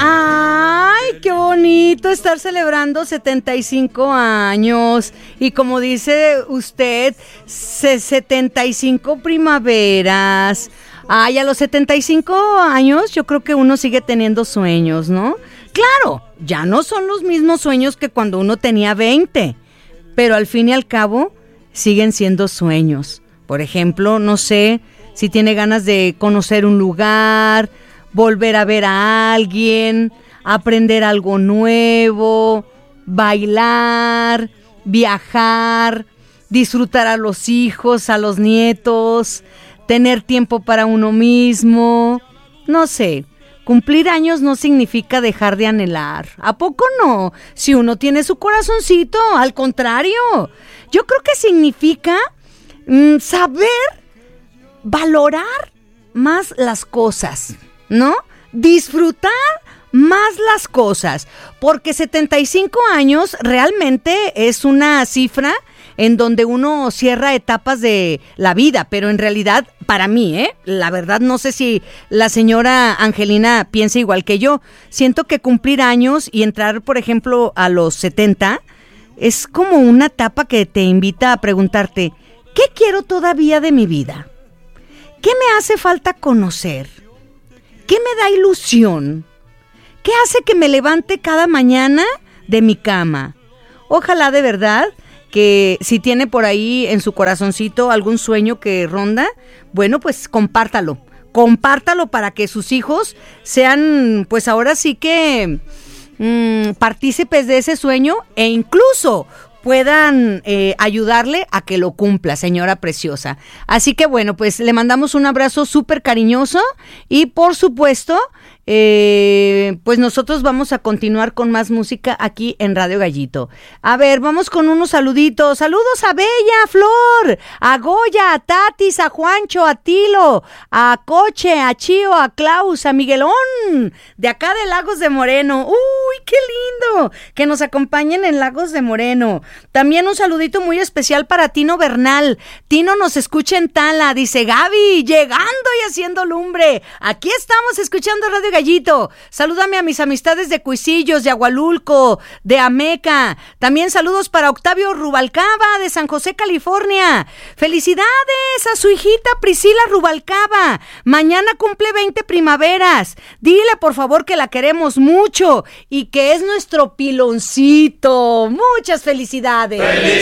¡Ay, qué bonito estar celebrando 75 años! Y como dice usted, 75 primaveras. Ay, a los 75 años yo creo que uno sigue teniendo sueños, ¿no? Claro, ya no son los mismos sueños que cuando uno tenía 20, pero al fin y al cabo siguen siendo sueños. Por ejemplo, no sé si tiene ganas de conocer un lugar, volver a ver a alguien, aprender algo nuevo, bailar, viajar, disfrutar a los hijos, a los nietos, tener tiempo para uno mismo, no sé. Cumplir años no significa dejar de anhelar. ¿A poco no? Si uno tiene su corazoncito, al contrario. Yo creo que significa saber valorar más las cosas, ¿no? Disfrutar más las cosas. Porque 75 años realmente es una cifra en donde uno cierra etapas de la vida, pero en realidad, para mí, la verdad no sé si la señora Angelina piensa igual que yo. Siento que cumplir años y entrar, por ejemplo, a los 70, es como una etapa que te invita a preguntarte, ¿qué quiero todavía de mi vida? ¿Qué me hace falta conocer? ¿Qué me da ilusión? ¿Qué hace que me levante cada mañana de mi cama? Ojalá de verdad que si tiene por ahí en su corazoncito algún sueño que ronda, bueno, pues compártalo para que sus hijos sean, pues ahora sí que partícipes de ese sueño e incluso puedan ayudarle a que lo cumpla, señora preciosa. Así que bueno, pues le mandamos un abrazo súper cariñoso y por supuesto, pues nosotros vamos a continuar con más música aquí en Radio Gallito. A ver, vamos con unos saluditos. Saludos a Bella, a Flor, a Goya, a Tatis, a Juancho, a Tilo, a Coche, a Chío, a Klaus, a Miguelón, de acá de Lagos de Moreno. ¡Uy, qué lindo! Que nos acompañen en Lagos de Moreno. También un saludito muy especial para Tino Bernal. Tino nos escucha en Tala, dice Gaby, llegando y haciendo lumbre. Aquí estamos escuchando Radio Gallito. Salúdame a mis amistades de Cuisillos, de Agualulco, de Ameca. También saludos para Octavio Rubalcaba de San José, California. Felicidades a su hijita Priscila Rubalcaba. Mañana cumple 20 primaveras. Dile por favor que la queremos mucho y que es nuestro piloncito. Muchas felicidades.